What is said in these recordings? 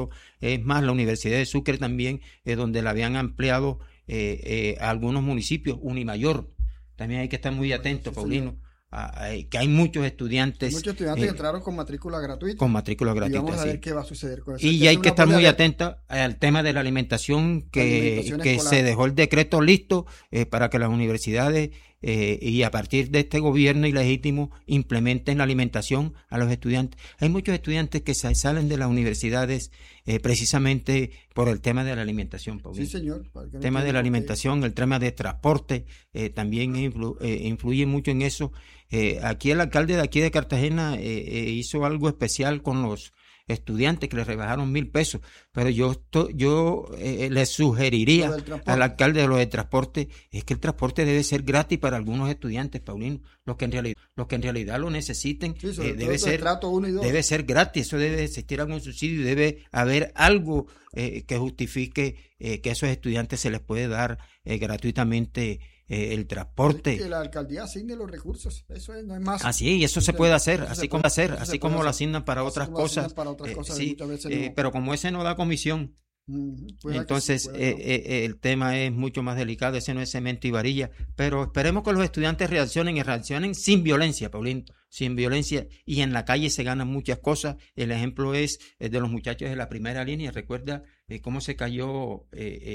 pronto. Es más, la Universidad de Sucre también, donde la habían ampliado a algunos municipios, Unimayor. También hay que estar muy atentos, Paulino, que hay muchos estudiantes. Muchos estudiantes que entraron con matrícula gratuita. Con matrícula gratuita, y vamos a ver sí. qué va a suceder con eso. Y hay que estar muy atentos al tema de la alimentación, que se dejó el decreto listo para que las universidades y a partir de este gobierno ilegítimo implementen la alimentación a los estudiantes. Hay muchos estudiantes que salen de las universidades precisamente por el tema de la alimentación, Paulino. Sí, señor. El tema de la alimentación, el tema de transporte también influye mucho en eso. Aquí el alcalde de aquí de Cartagena hizo algo especial con los estudiantes, que les rebajaron 1,000 pesos, pero yo les sugeriría al alcalde de los de transporte, es que el transporte debe ser gratis para algunos estudiantes, Paulino, los que en realidad lo necesiten. Sí, debe ser gratis, eso debe existir algún subsidio, debe haber algo que justifique que a esos estudiantes se les puede dar gratuitamente el transporte. Que la alcaldía asigne los recursos, eso no es más. Así, y eso se puede hacer, así como lo asignan para otras cosas. Sí, pero como ese no da comisión, entonces el tema es mucho más delicado, ese no es cemento y varilla, pero esperemos que los estudiantes reaccionen sin violencia, Paulín, sin violencia, y en la calle se ganan muchas cosas. El ejemplo es el de los muchachos de la primera línea. Recuerda cómo se cayó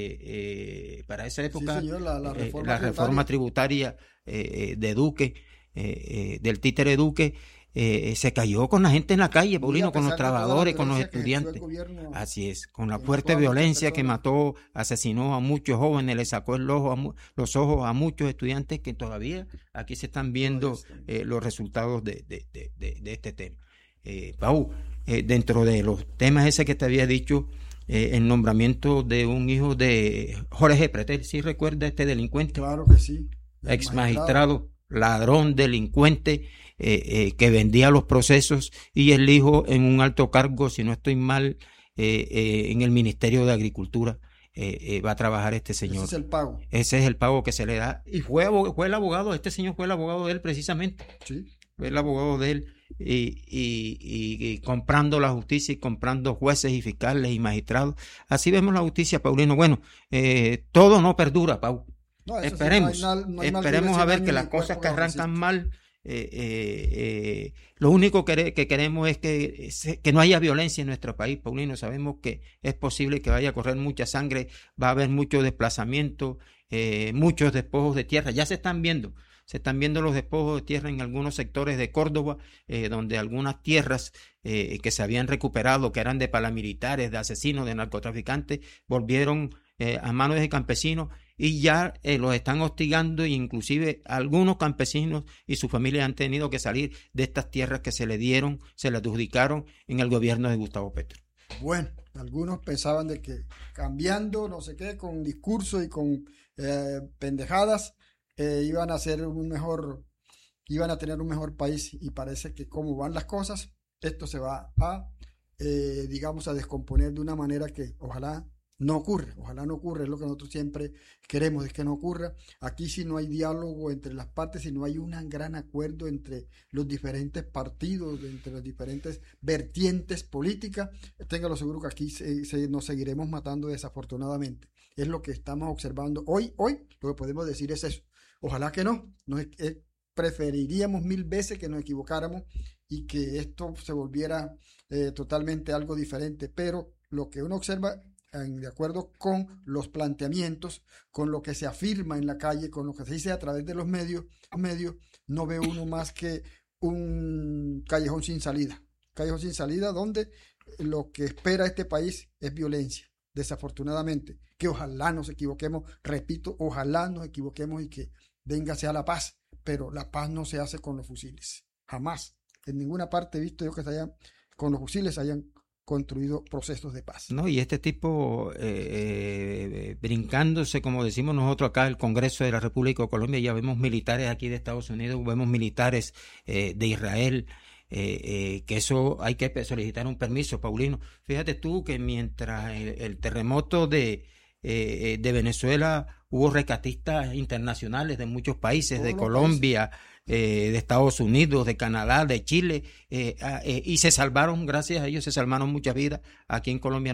para esa época, sí, señor, la reforma tributaria de Duque, del títere Duque. Se cayó con la gente en la calle, Paulino, con los trabajadores, con los estudiantes. Así es, con la fuerte violencia que mató, asesinó a muchos jóvenes, le sacó los ojos a muchos estudiantes, que todavía aquí se están viendo los resultados de este tema. Pau, dentro de los temas ese que te había dicho, el nombramiento de un hijo de Jorge Pretel, ¿sí recuerda este delincuente? Claro que sí. Ex magistrado, ladrón, delincuente, que vendía los procesos, y el hijo en un alto cargo, si no estoy mal, en el Ministerio de Agricultura. Va a trabajar este señor. Ese es el pago. Ese es el pago que se le da. Y fue el abogado, este señor fue el abogado de él precisamente. Sí. Fue el abogado de él, y comprando la justicia y comprando jueces y fiscales y magistrados. Así vemos la justicia, Paulino. Bueno, todo no perdura, Pau. No, esperemos, esperemos a ver que las cosas que arrancan mal, lo único que queremos es que no haya violencia en nuestro país, Paulino. Sabemos que es posible que vaya a correr mucha sangre, va a haber mucho desplazamiento, muchos despojos de tierra. Ya se están viendo los despojos de tierra en algunos sectores de Córdoba, donde algunas tierras que se habían recuperado, que eran de paramilitares, de asesinos, de narcotraficantes, volvieron a manos de campesinos, y ya los están hostigando, e inclusive algunos campesinos y sus familias han tenido que salir de estas tierras que se les adjudicaron en el gobierno de Gustavo Petro. Bueno, algunos pensaban de que cambiando no sé qué, con discursos y con pendejadas, iban a tener un mejor país, y parece que como van las cosas, esto se va a descomponer de una manera que ojalá no ocurre, es lo que nosotros siempre queremos, es que no ocurra. Aquí, si no hay diálogo entre las partes, si no hay un gran acuerdo entre los diferentes partidos, entre las diferentes vertientes políticas, téngalo seguro que aquí nos seguiremos matando desafortunadamente. Es lo que estamos observando hoy, lo que podemos decir es eso. Ojalá que no, preferiríamos 1000 veces que nos equivocáramos y que esto se volviera totalmente algo diferente, pero lo que uno observa, de acuerdo con los planteamientos, con lo que se afirma en la calle, con lo que se dice a través de los medios, no ve uno más que un callejón sin salida donde lo que espera este país es violencia, desafortunadamente, que ojalá nos equivoquemos, repito, ojalá nos equivoquemos y que venga sea la paz, pero la paz no se hace con los fusiles, jamás, en ninguna parte he visto yo que con los fusiles hayan construido procesos de paz. No, y este tipo brincándose, como decimos nosotros acá, el Congreso de la República de Colombia, ya vemos militares aquí de Estados Unidos, vemos militares de Israel, que eso hay que solicitar un permiso, Paulino. Fíjate tú que mientras el terremoto de Venezuela, hubo rescatistas internacionales de muchos países, de Colombia, de Estados Unidos, de Canadá, de Chile, y se salvaron, gracias a ellos se salvaron muchas vidas. Aquí en Colombia